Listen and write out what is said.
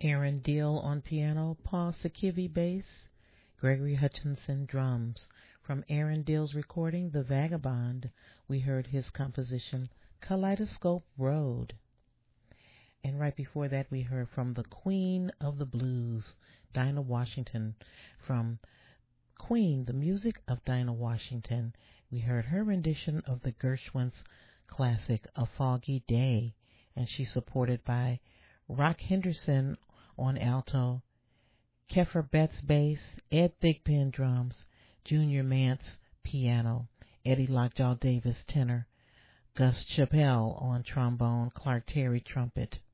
Aaron Deal on piano, Paul Sakivi bass, Gregory Hutchinson drums. From Aaron Deal's recording, The Vagabond, we heard his composition, Kaleidoscope Road. And right before that, we heard from the Queen of the Blues, Dinah Washington. From Queen, the music of Dinah Washington, we heard her rendition of the Gershwin's classic, A Foggy Day, and she's supported by Rock Henderson on alto, Keffer Betts bass, Ed Thigpen drums, Junior Mance piano, Eddie Lockjaw Davis tenor, Gus Chappell on trombone, Clark Terry trumpet.